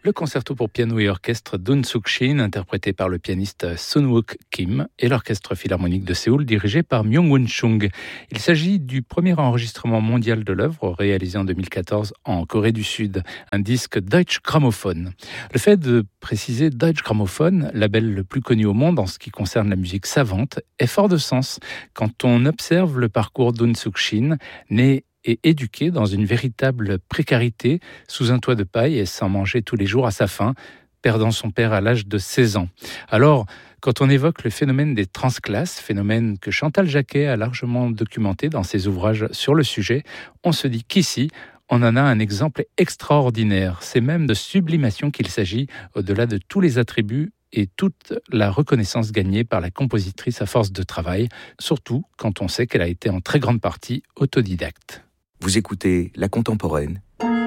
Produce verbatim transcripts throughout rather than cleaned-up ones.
Le concerto pour piano et orchestre d'Eun Suk Shin, interprété par le pianiste Sun-wook Kim, et l'orchestre philharmonique de Séoul, dirigé par Myung-Won Chung. Il s'agit du premier enregistrement mondial de l'œuvre, réalisé en deux mille quatorze en Corée du Sud, un disque Deutsche Grammophon. Le fait de préciser Deutsche Grammophon, label le plus connu au monde en ce qui concerne la musique savante, est fort de sens quand on observe le parcours d'Eun Suk Shin, né et éduqué dans une véritable précarité, sous un toit de paille et sans manger tous les jours à sa faim, perdant son père à l'âge de seize ans. Alors, quand on évoque le phénomène des transclasses, phénomène que Chantal Jacquet a largement documenté dans ses ouvrages sur le sujet, on se dit qu'ici, on en a un exemple extraordinaire. C'est même de sublimation qu'il s'agit, au-delà de tous les attributs et toute la reconnaissance gagnée par la compositrice à force de travail, surtout quand on sait qu'elle a été en très grande partie autodidacte. Vous écoutez La Contemporaine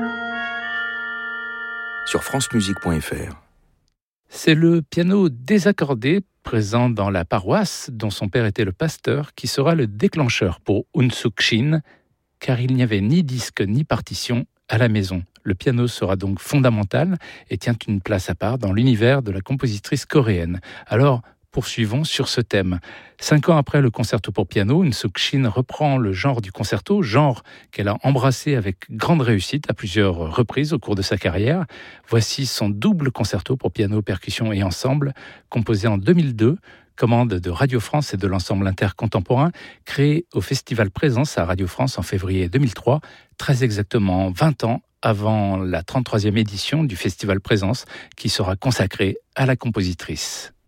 sur france musique point f r. C'est le piano désaccordé présent dans la paroisse dont son père était le pasteur qui sera le déclencheur pour Eun Suk Shin, car il n'y avait ni disque ni partition à la maison. Le piano sera donc fondamental et tient une place à part dans l'univers de la compositrice coréenne. Alors, poursuivons sur ce thème. Cinq ans après le concerto pour piano, Eun Suk Shin reprend le genre du concerto, genre qu'elle a embrassé avec grande réussite à plusieurs reprises au cours de sa carrière. Voici son double concerto pour piano, percussion et ensemble, composé en deux mille deux, commande de Radio France et de l'ensemble intercontemporain, créé au Festival Présence à Radio France en février deux mille trois, très exactement vingt ans avant la trente-troisième édition du Festival Présence qui sera consacrée à la compositrice.